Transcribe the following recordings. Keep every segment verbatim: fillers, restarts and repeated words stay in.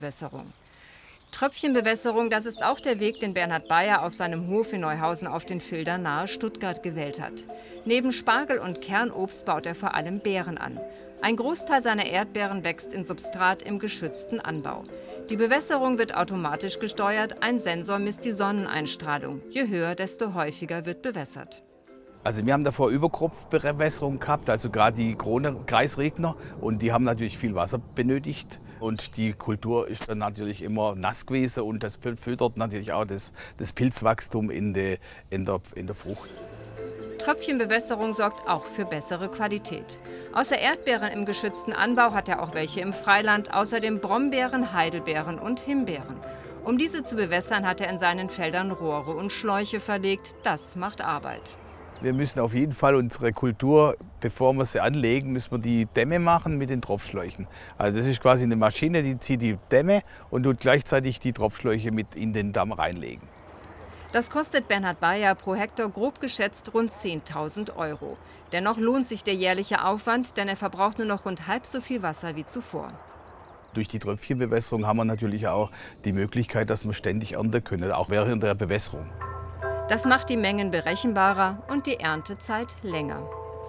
Bewässerung. Tröpfchenbewässerung, das ist auch der Weg, den Bernhard Bayer auf seinem Hof in Neuhausen auf den Fildern nahe Stuttgart gewählt hat. Neben Spargel und Kernobst baut er vor allem Beeren an. Ein Großteil seiner Erdbeeren wächst in Substrat im geschützten Anbau. Die Bewässerung wird automatisch gesteuert, ein Sensor misst die Sonneneinstrahlung. Je höher, desto häufiger wird bewässert. Also wir haben davor Überkropfbewässerung gehabt, also gerade die Krone-Kreisregner, und die haben natürlich viel Wasser benötigt. Und die Kultur ist dann natürlich immer nass gewesen und das fördert natürlich auch das, das Pilzwachstum in, de, in, der, in der Frucht. Tröpfchenbewässerung sorgt auch für bessere Qualität. Außer Erdbeeren im geschützten Anbau hat er auch welche im Freiland, außerdem Brombeeren, Heidelbeeren und Himbeeren. Um diese zu bewässern, hat er in seinen Feldern Rohre und Schläuche verlegt. Das macht Arbeit. Wir müssen auf jeden Fall unsere Kultur, bevor wir sie anlegen, müssen wir die Dämme machen mit den Tropfschläuchen. Also das ist quasi eine Maschine, die zieht die Dämme und tut gleichzeitig die Tropfschläuche mit in den Damm reinlegen. Das kostet Bernhard Bayer pro Hektar grob geschätzt rund zehntausend Euro. Dennoch lohnt sich der jährliche Aufwand, denn er verbraucht nur noch rund halb so viel Wasser wie zuvor. Durch die Tröpfchenbewässerung haben wir natürlich auch die Möglichkeit, dass wir ständig ernten können, auch während der Bewässerung. Das macht die Mengen berechenbarer und die Erntezeit länger.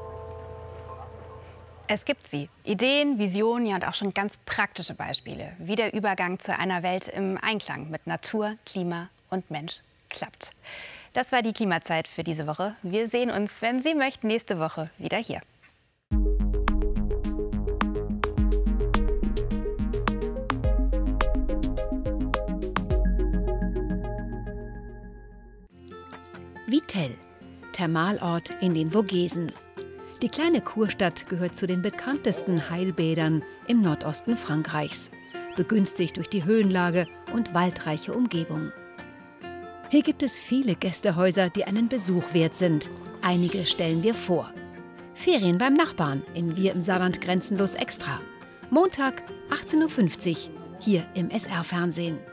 Es gibt sie. Ideen, Visionen, ja und auch schon ganz praktische Beispiele, wie der Übergang zu einer Welt im Einklang mit Natur, Klima und Mensch klappt. Das war die Klimazeit für diese Woche. Wir sehen uns, wenn Sie möchten, nächste Woche wieder hier. Vittel, Thermalort in den Vogesen. Die kleine Kurstadt gehört zu den bekanntesten Heilbädern im Nordosten Frankreichs, begünstigt durch die Höhenlage und waldreiche Umgebung. Hier gibt es viele Gästehäuser, die einen Besuch wert sind. Einige stellen wir vor. Ferien beim Nachbarn in Wir im Saarland Grenzenlos Extra. Montag achtzehn Uhr fünfzig, hier im S R-Fernsehen.